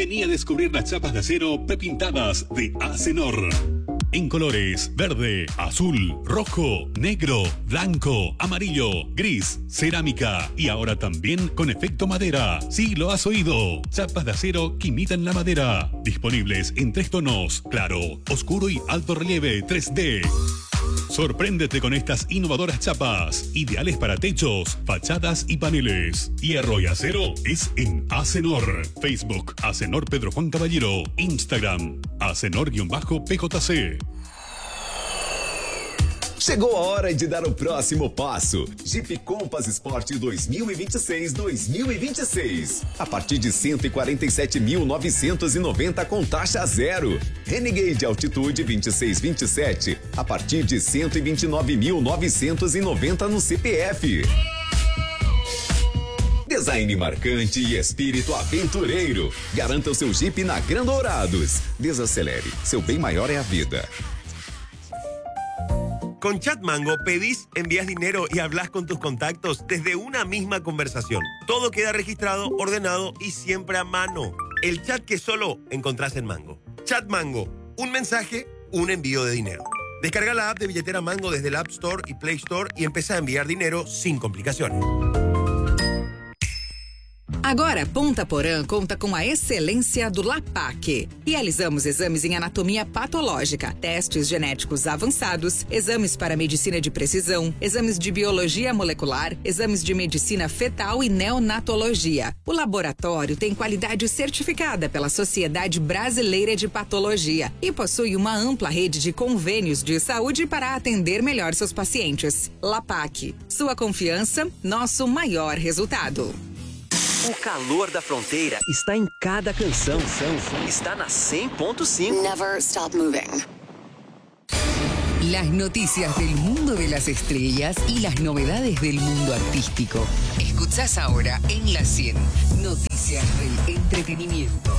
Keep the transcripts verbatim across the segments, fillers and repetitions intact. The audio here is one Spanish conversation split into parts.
Vení a descubrir las chapas de acero prepintadas de Acenor. En colores verde, azul, rojo, negro, blanco, amarillo, gris, cerámica y ahora también con efecto madera. Sí, lo has oído. Chapas de acero que imitan la madera. Disponibles en tres tonos: claro, oscuro y alto relieve tres D. Sorpréndete con estas innovadoras chapas, ideales para techos, fachadas y paneles. Hierro y acero es en Acenor. Facebook, Acenor Pedro Juan Caballero. Instagram, Acenor-P J C. Chegou a hora de dar o próximo passo. Jeep Compass Sport dois mil e vinte e seis dois mil e vinte e seis. A partir de cento e quarenta e sete mil novecentos e noventa com taxa zero. Renegade Altitude vinte e seis vinte e sete. A partir de cento e vinte e nove mil novecentos e noventa no C P F. Design marcante e espírito aventureiro. Garanta o seu Jeep na Gran Dourados. Desacelere. Seu bem maior é a vida. Con Chatmango pedís, envías dinero y hablas con tus contactos desde una misma conversación. Todo queda registrado, ordenado y siempre a mano. El chat que solo encontrás en Mango. Chatmango, un mensaje, un envío de dinero. Descarga la app de billetera Mango desde el App Store y Play Store y empezá a enviar dinero sin complicaciones. Agora, Ponta Porã conta com a excelência do LAPAC. Realizamos exames em anatomia patológica, testes genéticos avançados, exames para medicina de precisão, exames de biologia molecular, exames de medicina fetal e neonatologia. O laboratório tem qualidade certificada pela Sociedade Brasileira de Patologia e possui uma ampla rede de convênios de saúde para atender melhor seus pacientes. LAPAC, sua confiança, nosso maior resultado. O calor da fronteira está em cada canção. Está na cem ponto cinco. Never stop moving. Las noticias del mundo de las estrellas y las novedades del mundo artístico. Escuchás ahora en la cien. Noticias del entretenimiento.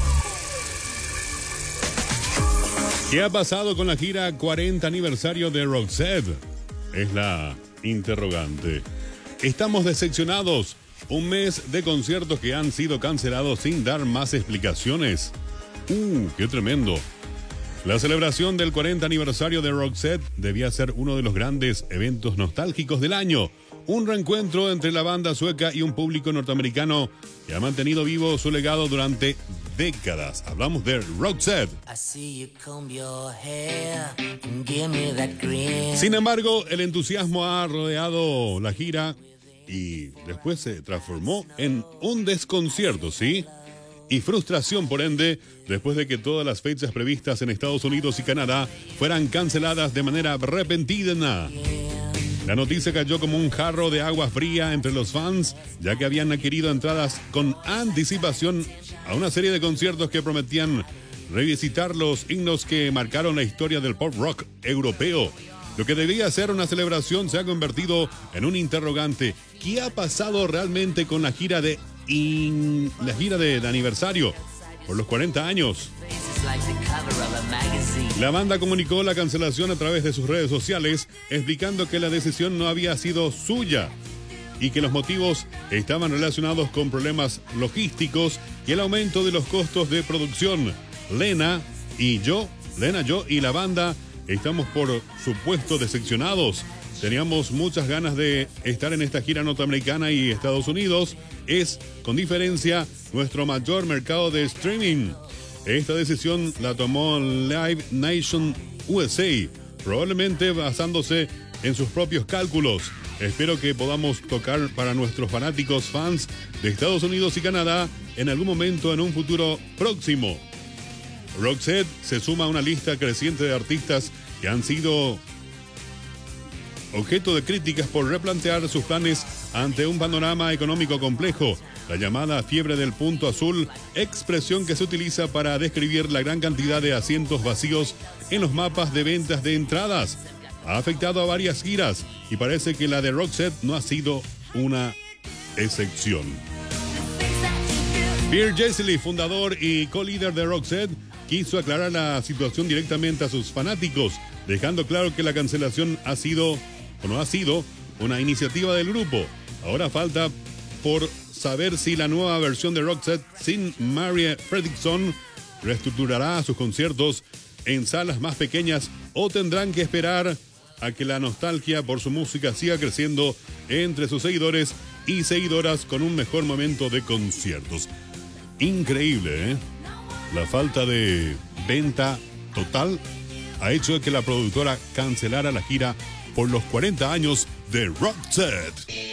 ¿Qué ha pasado con la gira cuarenta aniversario de Roxette? Es la interrogante. Estamos decepcionados. Un mes de conciertos que han sido cancelados sin dar más explicaciones. ¡Uh, qué tremendo! La celebración del cuarenta aniversario de Roxette debía ser uno de los grandes eventos nostálgicos del año. Un reencuentro entre la banda sueca y un público norteamericano que ha mantenido vivo su legado durante décadas. Hablamos de Roxette. Sin embargo, el entusiasmo ha rodeado la gira y después se transformó en un desconcierto, ¿sí? Y frustración, por ende, después de que todas las fechas previstas en Estados Unidos y Canadá fueran canceladas de manera repentina. La noticia cayó como un jarro de agua fría entre los fans, ya que habían adquirido entradas con anticipación a una serie de conciertos que prometían revisitar los himnos que marcaron la historia del pop rock europeo. Lo que debía ser una celebración se ha convertido en un interrogante. ¿Qué ha pasado realmente con la gira de in... la gira de, de aniversario por los cuarenta años? La banda comunicó la cancelación a través de sus redes sociales, explicando que la decisión no había sido suya y que los motivos estaban relacionados con problemas logísticos y el aumento de los costos de producción. Lena y yo, Lena, yo y la banda estamos por supuesto decepcionados. Teníamos muchas ganas de estar en esta gira norteamericana y Estados Unidos es, con diferencia, nuestro mayor mercado de streaming. Esta decisión la tomó Live Nation U S A, probablemente basándose en sus propios cálculos. Espero que podamos tocar para nuestros fanáticos fans de Estados Unidos y Canadá en algún momento en un futuro próximo. Roxette se suma a una lista creciente de artistas que han sido objeto de críticas por replantear sus planes ante un panorama económico complejo. La llamada fiebre del punto azul, expresión que se utiliza para describir la gran cantidad de asientos vacíos en los mapas de ventas de entradas, ha afectado a varias giras y parece que la de Roxette no ha sido una excepción. Pierre Jesely, fundador y co-líder de Roxette, quiso aclarar la situación directamente a sus fanáticos, dejando claro que la cancelación ha sido o no ha sido una iniciativa del grupo. Ahora falta por saber si la nueva versión de Roxette sin Mary Fredriksson reestructurará sus conciertos en salas más pequeñas o tendrán que esperar a que la nostalgia por su música siga creciendo entre sus seguidores y seguidoras con un mejor momento de conciertos. Increíble, ¿eh? La falta de venta total ha hecho que la productora cancelara la gira por los cuarenta años de Roxette.